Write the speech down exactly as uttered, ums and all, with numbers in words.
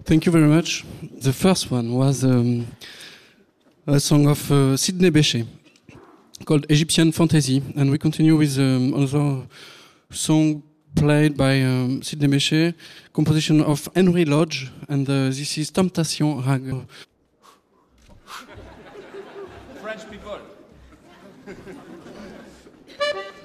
Thank you very much. The first one was um, a song of uh, Sidney Bechet called Egyptian Fantasy, and we continue with um, another song played by um, Sidney Bechet, composition of Henry Lodge, and uh, this is Temptation Rag. French people.